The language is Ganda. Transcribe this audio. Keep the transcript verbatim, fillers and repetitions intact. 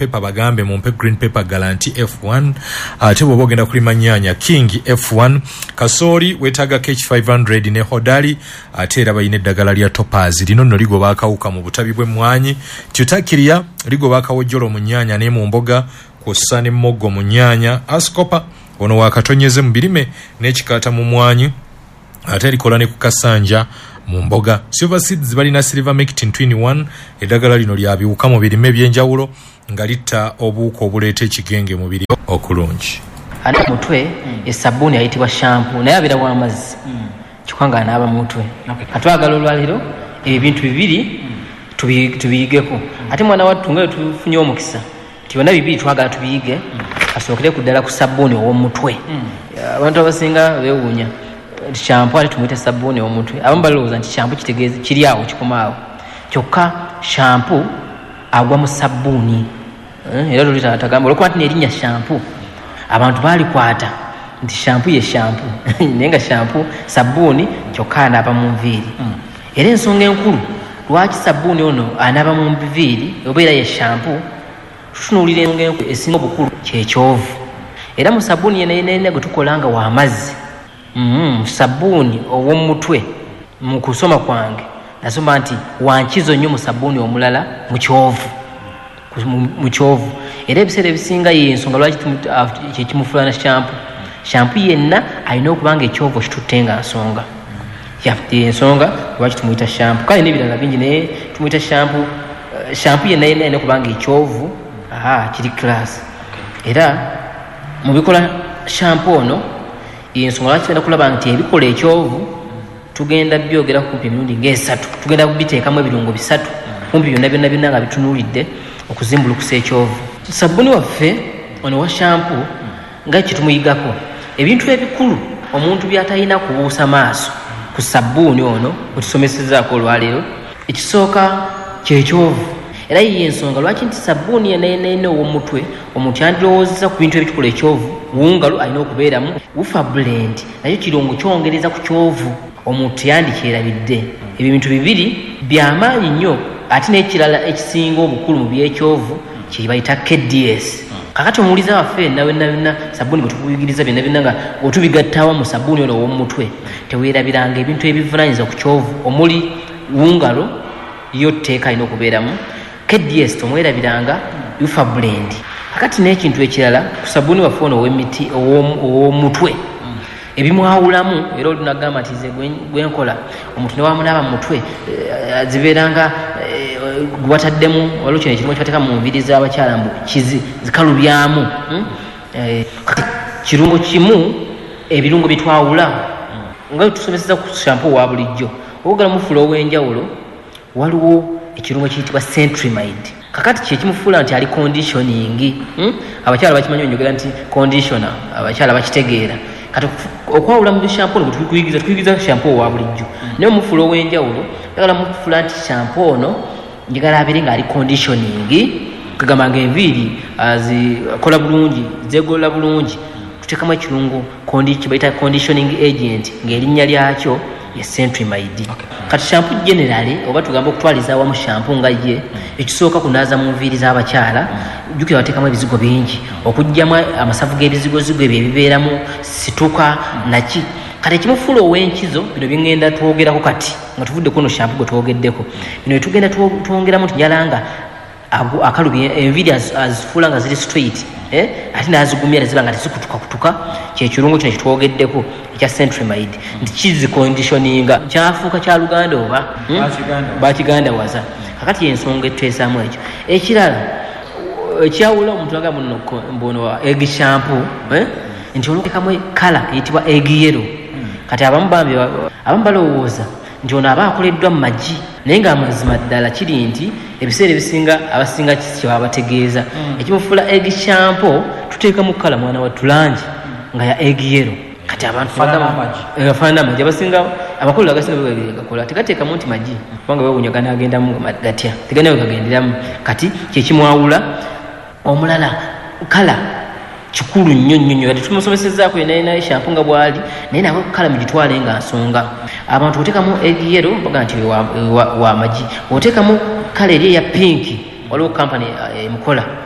pepper bagambe mumpe green pepper galanti F one ate bwoba ogenda kulima nyanya King F one kasori wetaga K H five hundred ne hodali ate era bayine eddagala lya topaz lino nno ligo bakawuka mu butabi bw'emmwanyi tutakiriya ligo bakawojjolo mu nyanya ne mu mboga kw'ossa ne mmoggo mu nyanya ascopa ono wakatonyeze mu birime n'ekikaata mu mmwanyi ate likola ne ku kasanja mu mboga silver seeds balina silver mectin twin one eddagala lino lyabiwuka mu birime by'enjawulo nga litta obuuko obuleeta ekigenge mu biri okulungi ate mutwe esabuni ayitibwa shampoo naye abira w'amazzi kikwanga anaaba mutwe atwagala olwaliro ebintu bibiri tubiyigeko ate mwana wattu nga tufunye omukisa tibyonna bibiri twagala tubiyige asookere ku ddala ku sabuni ow'omutwe abantu abasinga beewuunya shampoo ate tumuyita sabuni ow'omutwe abamu balowooza nti shampoo kitegeeza kiri awo kikomaawo kyokka shampoo agwa mu sabuni era luli tatagamba olwokuba nti n'erinnya shampoo abantu baalikwata nti shampoo ye shampoo naye nga shampoo sabuni kyokka anaaba mu nviiri era ensonga enkulu lwaki sabuni ono anaaba mu nviiri oba era ye shampoo tutunuulira ensonga enkulu esinga obukulu kyekyovu era mu sabuni yenayena gwe tukola nga w'amazzi sabuni ow'omutwe mu kusoma kwange nasoma nti wankizo nnyo mu sabuni omulala mu kyovu mu kyovu era ebiseera ebisinga y'ensonga lwaki kyekimufulana shampoo shampoo yenna alina okuba nga ekyovu kitutte nga nsonga ensonga lwaki tumuyita shampoo kale n'ebirala bingi naye tumuyita shampoo shampoo yenna yenna alina okuba nga ekyovu aha kiri class era mu bikola shampoo ono y'ensonga lwaki tugenda kulaba nti ebikola ekyovu tugenda byogera kumpi emirundi ng'esatu tugenda kubiteekamu ebirungo bisatu kumpi byonna byonna byonna nga bitunuulidde okuzimbulukusa ekyovu sabuni waffe ono wa shampoo nga kitumuyigako ebintu ebikulu omuntu byatalina kubuusa maaso ku sabuni ono wetusomesezaako olwaleero ekisooka kyekyovu era yiyo ensonga lwaki nti sabuni yenayenaine ow'omutwe omuntu yandirowoozeza ku bintu ebikikola ekyovu wungalo alina okubeeramu wufa blend nakyo kirungo kyongereza ku kyovu omuntu yandikyerabidde ebyo bintu bibiri byamaanyi nnyo ate n'ekirala ekisinga obukulu mu byekyovu kyebayita K D S kakati omuwuliza waffe enna wenna byonna sabuni bwe tukuyigiriza byonna byonna nga otubigattawa mu sabuni ono ow'omutwe teweerabiranga ebintu ebivunanyiza ku kyovu omuli wungalo yo tteeka alina okubeeramu K D S tomwerabiranga yufa blend kakati n'ekintu ekirala ku sabuni waffe ono ow'emiti ow'omutwe ebimwawulamu era olunagamba nti ze gwenkola omuntu newamunaaba mu mutwe zibeeranga gwataddemu waliwo kino ekirimu kibateeka mu nviiri z'abakyala mbu zikalubyamu kirungo kimu ebirungo bitwawula nga tusomeseza ku shampoo wa bulijjo ogala mufula ow'enjawulo waliwo ekirungo kiyitibwa centrimide kakati kyekimufuula nti ali conditioning abakyala bakimanyi onyogera nti conditioner abakyala bakitegeera kati okwawula mu shampoo no tukuyigiriza tukuyigiriza shampoo wa bulijjo naye omufula ow'enjawulo yagala mufula nti shampoo ono njagala abeere ng'ali conditioning kagamba ng'enviiri azikola bulungi zeegolola bulungi tuteekamu ekirungo kibayita conditioning agent ng'erinnya lyakyo ye centrimide kati shampoo generally oba tugamba okutwaliza awamu shampoo nga ye ekisooka kunaaza mu nviiri z'abakyala jjukira bateekamu ebizigo bingi okugyamu amasavu g'ebizigozigo ebyo ebibeeramu situka naki kati ekimufuula ow'enkizo bino byengenda twogerako kati nga tuvudde kuno shampoo gwe twogeddeko bino tugenda twongeramu nti nyalanga akalubye enviiri azifuula nga ziri straight eh ate nazigumya neziba nga tezikutukakutuka kyekirungo kino kitwogeddeko ekya centrimide nti kiziconditioninga kyafuuka kya luganda oba bakiganda waza kakati yensonga etwesaamu ekyo ekirala ekyawula omuntu agamba nno mbono egg shampoo eh nti olwokekamu kala eyitibwa egg yellow kati abamu bambi abamu balowooza nti ono aba akoleddwa mu magi naye ng'amazima ddala kiri nti ebiseera ebisinga abasinga kyebaba bategeeza ekimufuula egg shampoo tuteekamu kala mwana wattu langi nga ya egg yellow kati abantu afaanana amagi abasinga amakulu agasinga gakola tegateekamu nti magi kubanga wewunyagana agendamu gatya teganawe kagenderamu kati kyekimwawula omulala kala kikulu nnyo nnyo nnyo tumusomesezaako yenayinaye shampoo nga bwali naye nawe kala mugitwale nga nsonga abantu oteekamu egg yellow baga nti wa magi oteekamu kala eri eya pinki waliwo kampani emukola